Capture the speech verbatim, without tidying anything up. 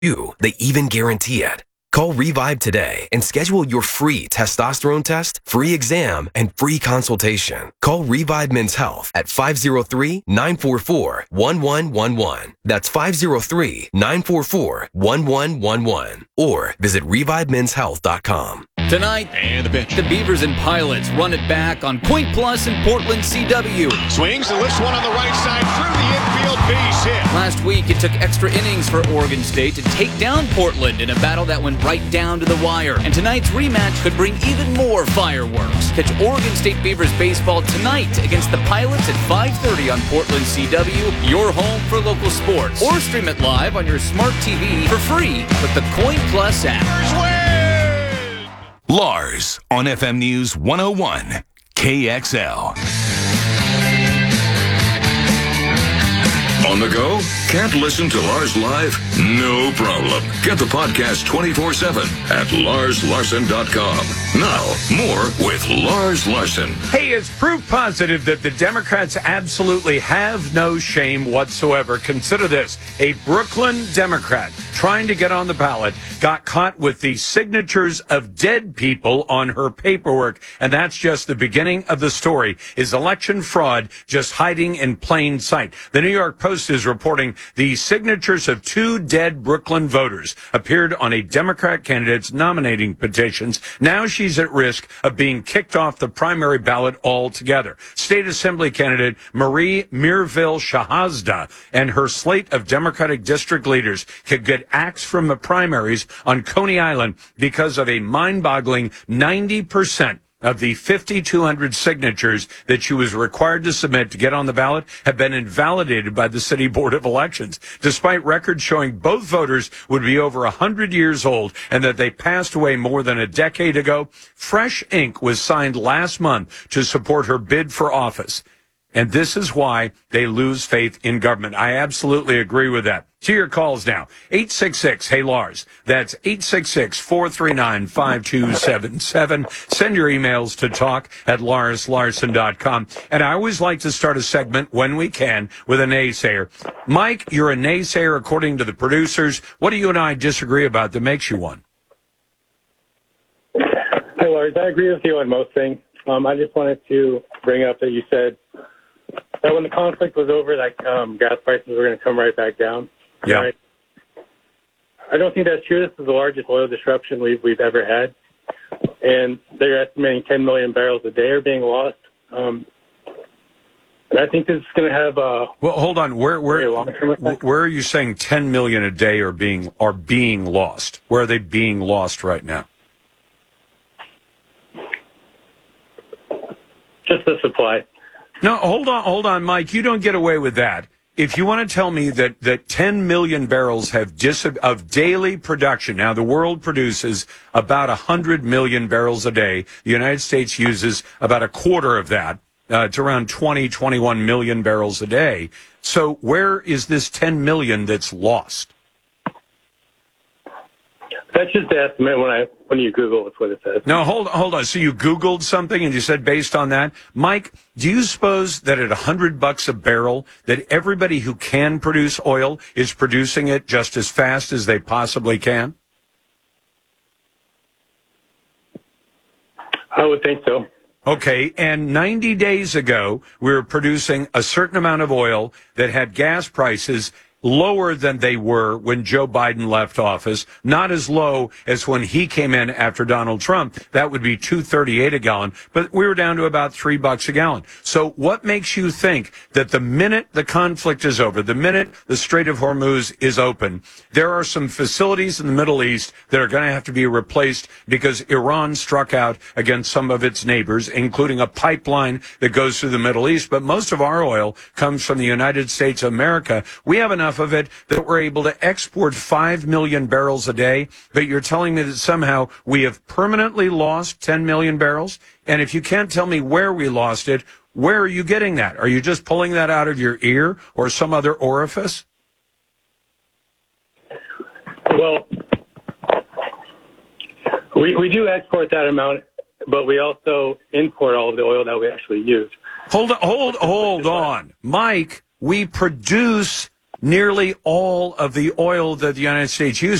You, they even guarantee it. Call Revive today and schedule your free testosterone test, free exam, and free consultation. Call Revive Men's Health at five oh three, nine four four, one one one one. That's five oh three, nine four four, one one one one. Or visit revive men's health dot com. Tonight, and the pitch. The Beavers and Pilots run it back on Point Plus in Portland C W. Swings and lifts one on the right side through the infield, base hit. Last week, it took extra innings for Oregon State to take down Portland in a battle that went right down to the wire. And tonight's rematch could bring even more fireworks. Catch Oregon State Beavers baseball tonight against the Pilots at five thirty on Portland C W, your home for local sports. Or stream it live on your smart T V for free with the Coin Plus app. Lars on F M News one oh one K X L. On the go? Can't listen to Lars live? No problem. Get the podcast twenty-four seven at lars larson dot com. Now, more with Lars Larson. Hey, it's proof positive that the Democrats absolutely have no shame whatsoever. Consider this. A Brooklyn Democrat trying to get on the ballot got caught with the signatures of dead people on her paperwork. And that's just the beginning of the story. Is election fraud just hiding in plain sight? The New York Post is reporting the signatures of two dead Brooklyn voters appeared on a Democrat candidate's nominating petitions. Now she's at risk of being kicked off the primary ballot altogether. State Assembly candidate Marie Mirville Shahazda and her slate of Democratic district leaders could get axed from the primaries on Coney Island because of a mind-boggling ninety percent of the five thousand two hundred signatures that she was required to submit to get on the ballot have been invalidated by the City Board of Elections, despite records showing both voters would be over one hundred years old and that they passed away more than a decade ago. Fresh ink was signed last month to support her bid for office. And this is why they lose faith in government. I absolutely agree with that. To your calls now. eight six six, hey Lars. That's eight six six, four three nine, five two seven seven. Send your emails to talk at lars larson dot com. And I always like to start a segment when we can with a naysayer. Mike, you're a naysayer according to the producers. What do you and I disagree about that makes you one? Hey Lars, I agree with you on most things. Um, I just wanted to bring up that you said that when the conflict was over, like um, gas prices were going to come right back down. Yeah. Right? I don't think that's true. This is the largest oil disruption we've we've ever had, and they're estimating ten million barrels a day are being lost. Um, and I think this is going to have a well. Hold on. Where where where are you saying ten million a day are being are being lost? Where are they being lost right now? Just the supply. No, hold on, hold on, Mike. You don't get away with that. If you want to tell me that, that ten million barrels have dis- of daily production, now the world produces about one hundred million barrels a day. The United States uses about a quarter of that. Uh, it's around twenty, twenty-one million barrels a day. So where is this ten million that's lost? That's just the estimate when I when you Google it's what it says. No, hold hold on. So you Googled something and you said based on that, Mike, do you suppose that at a hundred bucks a barrel that everybody who can produce oil is producing it just as fast as they possibly can? I would think so. Okay, and ninety days ago, we were producing a certain amount of oil that had gas prices lower than they were when Joe Biden left office, not as low as when he came in after Donald Trump. That would be two thirty-eight a gallon, but we were down to about three bucks a gallon. So what makes you think that the minute the conflict is over, the minute the Strait of Hormuz is open, there are some facilities in the Middle East that are going to have to be replaced because Iran struck out against some of its neighbors, including a pipeline that goes through the Middle East, but most of our oil comes from the United States of America. We have enough of it that we're able to export five million barrels a day, but you're telling me that somehow we have permanently lost ten million barrels? And if you can't tell me where we lost it, where are you getting that? Are you just pulling that out of your ear or some other orifice? Well, we, we do export that amount, but we also import all of the oil that we actually use. Hold on, hold, hold on. Mike, we produce nearly all of the oil that the United States uses